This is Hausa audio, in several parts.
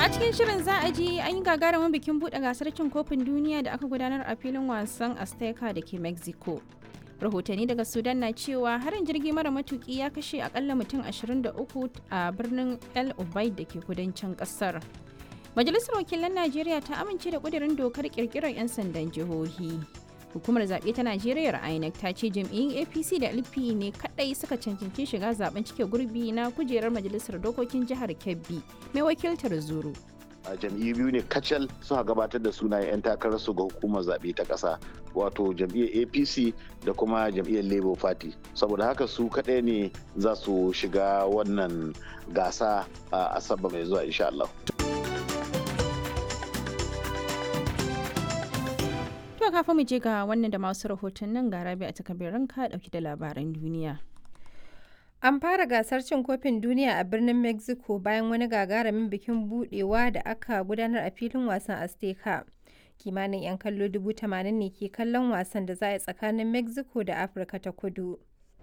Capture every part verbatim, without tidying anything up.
a cikin shirin za a ji an yi gagarumin bikin buɗe gasar cin kofin duniya da aka gudanar a filin wasan Azteca da ke Mexico. Rahotanni daga Sudan na cewa harin jirgi mara matuki ya kashe akalla mutum ashirin da uku a birnin El Ubaid da ke kudancin kasar. Majalisar Wakilan Najeriya ta amince da kudirin dokar kirkirar 'yan sandan jihohi. Hukumar zaɓe ta Najeriya I N E C ta ce jam'iyyun A P C da L P ne kaɗai suka cancanci shiga zaben cike gurbi na kujerar Majalisar Dokokin Jihar Kebbi mai wakiltar Zuru. a jam'iyyu biyu ne kacal suka gabatar da sunayen 'yan takararsu ga hukumar zaɓe ta ƙasa, wato jam'iyyar A P C da kuma jam'iyyar Labour Party. Saboda haka su kaɗai ne za su shiga wannan gasa a Asabar mai zuwa insha Allah. To kafin mu je ga wannan da masu rahotannin ga Rabi a takabirin ka dauki da labaran duniya. An fara gasar cin kofin duniya a birnin Mexico bayan wani gagarumin bikin budewa da aka gudanar a filin wasan Azteca. Kimanin 'yan kallo dubu tamanin ne ke kallon wasan da za a yi tsakanin Mexico da Afirka ta Kudu.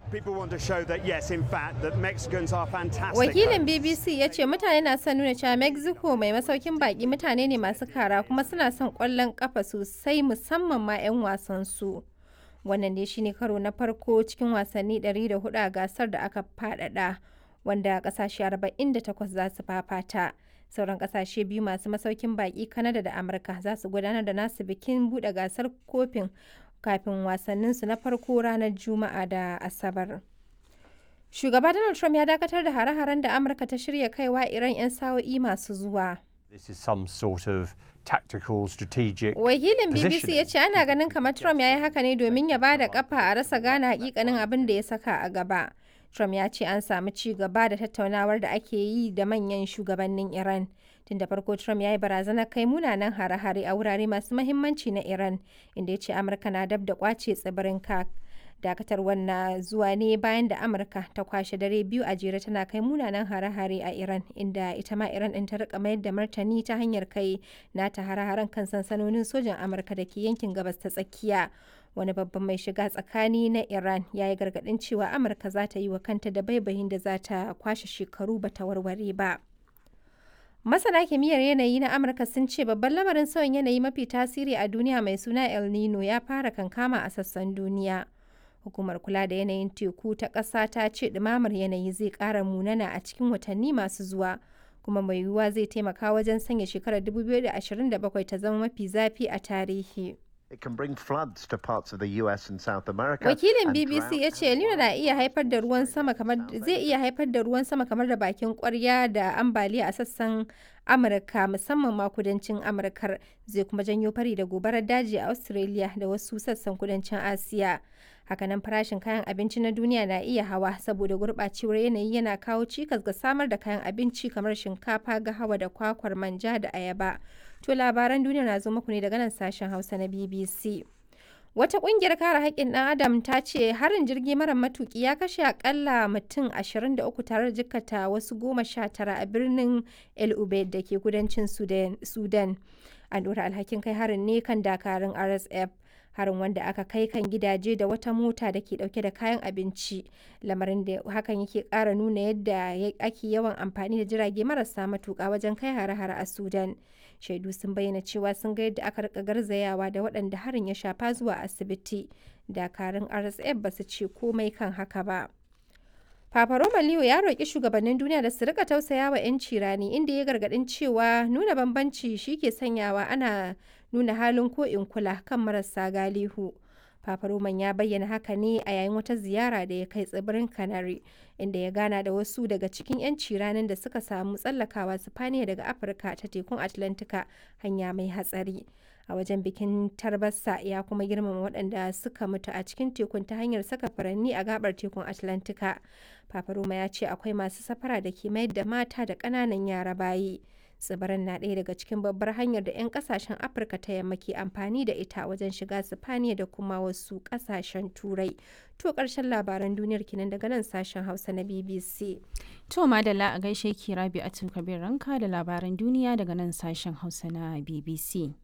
Wakilin B B C ya ce mutane na son nuna cewa Mexico mai masaukin baki mutane ne masu kara kuma suna son kwallon kafa sosai musamman ma 'yan wasan su. Wannan ne shine karo na farko cikin wasanni ɗari da hudu a gasar da aka faɗaɗa wanda ƙasashe arba'in da takwas za su fafata. Sauran ƙasashe biyu masu masaukin baki Canada da Amurka za su gudanar da nasu bikin buɗe gasar kofin kafin wasanninsu na farko ranar Juma'a da Asabar. Shugaba Donald Trump ya dakatar da hare-haren da Amurka ta shirya kaiwa Iran 'yan sa'o'i masu zuwa. This is some sort of tactical strategic Wakilin B B C ya ce ana ganin kamar Trump ya yi haka ne domin ya ba da kafa a rasa gane hakikanin abin da ya saka a gaba. Trump ya ce an samu ci gaba da tattaunawar da ake yi da manyan shugabannin Iran. Tun da farko Trump ya yi barazanar kai munanan hare-hare a wurare masu mahimmanci na Iran, inda ya ce Amurka na dab da kwace tsibirin Kak. Dakatarwar na zuwa ne bayan da Amurka ta kwashe dare biyu a jere tana kai munanan hare-hare a Iran, inda ita ma Iran ɗin ta rika mayar da martani ta hanyar kai nata hare-haren kan sansanonin sojan Amurka da ke yankin gabas ta tsakiya. Wani babban mai shiga tsakani na Iran ya yi gargaɗin cewa Amurka za ta yi wa kanta da baibayin da za ta kwashe shekaru ba ta warware ba. Masana kimiyyar yanayi na Amurka sun ce babban lamarin sauyin yanayi mafi tasiri a duniya mai suna El Nino ya fara kankama a sassan duniya. Hukumar kula da yanayin teku ta ƙasa ta ce ɗumamar yanayi zai ƙara munana a cikin watanni masu zuwa, kuma mai yiwuwa zai taimaka wajen sanya shekarar dubu biyu da ashirin da bakwai ta zama mafi zafi a tarihi. It can bring floods to parts of the U S and South America. Wakilin B B C ya ce Nino na iya haifar da ruwan sama kamar zai iya haifar da ruwan sama kamar da bakin kwarya da ambaliya a sassan Amurka musamman ma kudancin Amurkar, zai kuma janyo fari da gobarar daji a Australia da wasu sassan kudancin Asiya. Hakanan farashin kayan abinci na duniya na iya hawa saboda gurɓacewar yanayi yana kawo cikas ga samar da kayan abinci kamar shinkafa, gahawa da kwakwar manja da ayaba. To labaran duniya na zo muku ne daga nan sashen Hausa na B B C. Wata ƙungiyar kare haƙƙin ɗan Adam ta ce harin jirgi mara matuƙi ya kashe akalla mutum ashirin da uku tare da jikkata wasu goma sha tara a birnin El Ubaid da ke kudancin Sudan. An ɗora alhakin kai harin ne kan dakarun R S F. Harin wanda aka kai kan gidaje da wata mota da ke dauke da kayan abinci, lamarin da hakan yake ƙara nuna yadda ake yawan amfani da jirage marasa matuƙa wajen kai hare-hare a Sudan. Shaidu sun bayyana cewa sun ga yadda aka rika garzayawa da waɗanda harin ya shafa zuwa asibiti. Dakarun R S F ba su ce komai kan haka ba. Papa Roma Leo ya roƙi shugabannin duniya da su rika tausaya wa 'yanci rani, inda ya gargaɗin cewa nuna bambanci shi ke sanyawa ana nuna halin ko in kula kan marasa galihu. Papa Roman ya bayyana haka ne a yayin wata ziyara da ya kai tsibirin Canary, inda ya gana da wasu daga cikin 'yanci ranar da suka samu tsallakawa Sifaniya daga Afirka ta tekun Atlantika hanya mai hatsari. A wajen bikin tarbarsa ya kuma girmama waɗanda suka mutu a cikin tekun ta hanyar saka furanni a gabar tekun Atlantika. Papa Roma ya ce akwai masu safara da ke mayar da mata da ƙananan yara bayi. Tsibirin na ɗaya daga cikin babbar hanyar da 'yan ƙasashen Afirka ta yamma ke amfani da ita wajen shiga Sifaniya da kuma wasu ƙasashen Turai. To ƙarshen labaran duniyar kinan daga nan sashen Hausa na B B C. To madalla a gaishe ki Rabi a Kabir Ranka da labaran duniya daga nan sashen Hausa na B B C.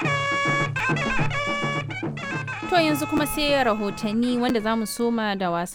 To yanzu kuma sai rahotanni wanda za mu soma da wasu